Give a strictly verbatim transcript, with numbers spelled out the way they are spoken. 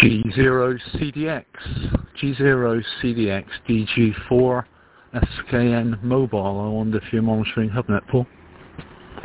G zero C D X, G zero C D X D G four S K N mobile. I wonder if you're monitoring HubNet, Paul.